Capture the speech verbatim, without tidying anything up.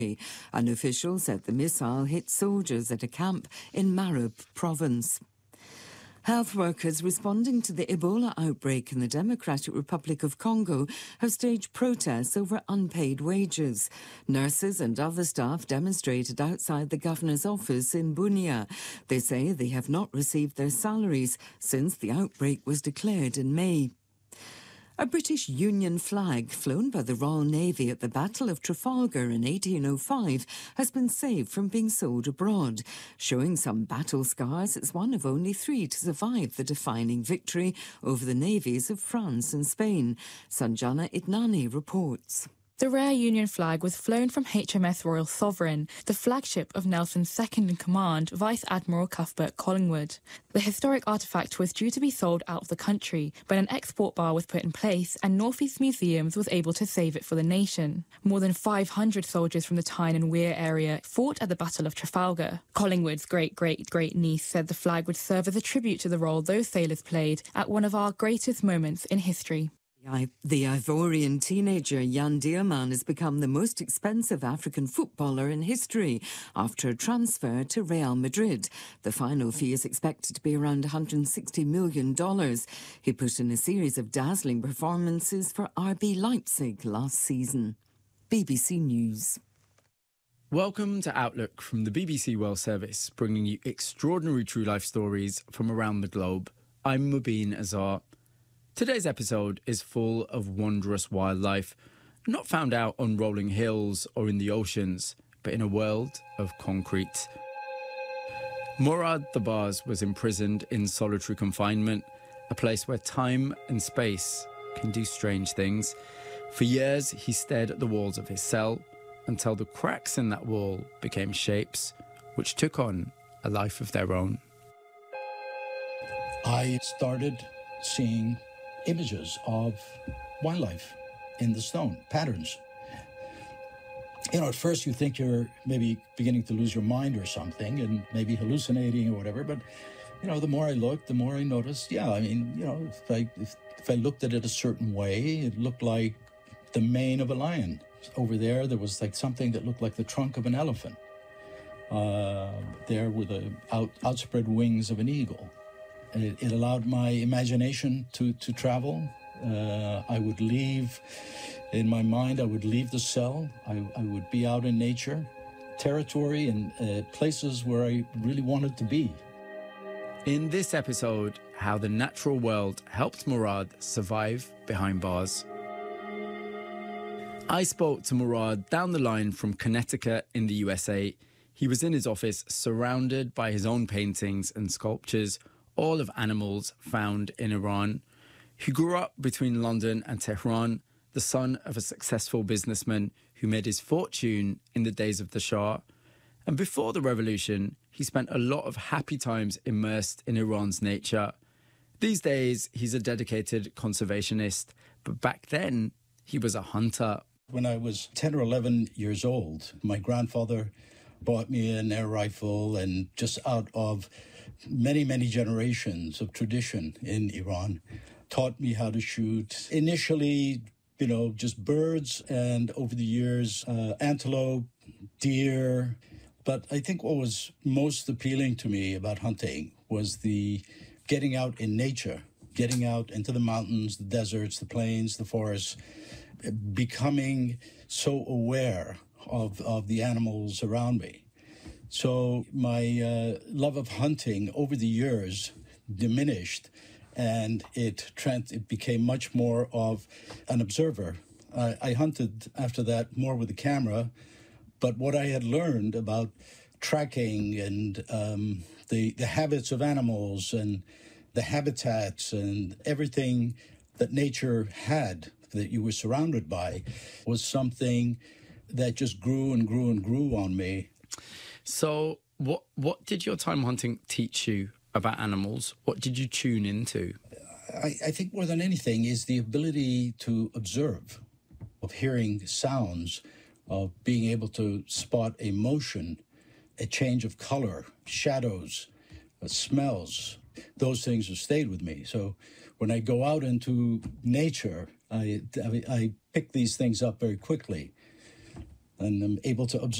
An official said the missile hit soldiers at a camp in Marib province. Health workers responding to the Ebola outbreak in the Democratic Republic of Congo have staged protests over unpaid wages. Nurses and other staff demonstrated outside the governor's office in Bunia. They say they have not received their salaries since the outbreak was declared in May. A British Union flag flown by the Royal Navy at the Battle of Trafalgar in eighteen oh five has been saved from being sold abroad. Showing some battle scars, it's one of only three to survive the defining victory over the navies of France and Spain. Sanjana Idnani reports. The rare Union flag was flown from H M S Royal Sovereign, the flagship of Nelson's second-in-command, Vice Admiral Cuthbert Collingwood. The historic artefact was due to be sold out of the country, but an export bar was put in place and North East Museums was able to save it for the nation. More than five hundred soldiers from the Tyne and Wear area fought at the Battle of Trafalgar. Collingwood's great-great-great-niece said the flag would serve as a tribute to the role those sailors played at one of our greatest moments in history. The Ivorian teenager Jan Diaman has become the most expensive African footballer in history after a transfer to Real Madrid. The final fee is expected to be around one hundred sixty million dollars. He put in a series of dazzling performances for R B Leipzig last season. B B C News. Welcome to Outlook from the B B C World Service, bringing you extraordinary true life stories from around the globe. I'm Mubin Azar. Today's episode is full of wondrous wildlife, not found out on rolling hills or in the oceans, but in a world of concrete. Morad Thobaz was imprisoned in solitary confinement, a place where time and space can do strange things. For years, he stared at the walls of his cell until the cracks in that wall became shapes, which took on a life of their own. I started seeing images of wildlife in the stone, patterns. You know, at first you think you're maybe beginning to lose your mind or something and maybe hallucinating or whatever, but, you know, the more I looked, the more I noticed, yeah, I mean, you know, if I, if, if I looked at it a certain way, it looked like the mane of a lion. Over there, there was like something that looked like the trunk of an elephant. Uh, there were the out, outspread wings of an eagle. It, it allowed my imagination to, to travel. Uh, I would leave, in my mind, I would leave the cell. I, I would be out in nature, territory, and uh, places where I really wanted to be. In this episode, how the natural world helped Morad survive behind bars. I spoke to Morad down the line from Connecticut in the U S A. He was in his office surrounded by his own paintings and sculptures, all of animals found in Iran. He grew up between London and Tehran, the son of a successful businessman who made his fortune in the days of the Shah. And before the revolution, he spent a lot of happy times immersed in Iran's nature. These days, he's a dedicated conservationist, but back then, he was a hunter. When I was ten or eleven years old, my grandfather bought me an air rifle, and just out of many, many generations of tradition in Iran, taught me how to shoot. Initially, you know, just birds, and over the years, uh, antelope, deer. But I think what was most appealing to me about hunting was the getting out in nature, getting out into the mountains, the deserts, the plains, the forests, becoming so aware of, of the animals around me. So my uh, love of hunting over the years diminished, and it, trans- it became much more of an observer. I, I hunted after that more with the camera, but what I had learned about tracking and um, the, the habits of animals and the habitats and everything that nature had, that you were surrounded by, was something that just grew and grew and grew on me. So what what did your time hunting teach you about animals? What did you tune into? I, I think more than anything is the ability to observe, of hearing sounds, of being able to spot a motion, a change of color, shadows, uh, smells. Those things have stayed with me. So when I go out into nature, I, I, I pick these things up very quickly. and I'm able to observe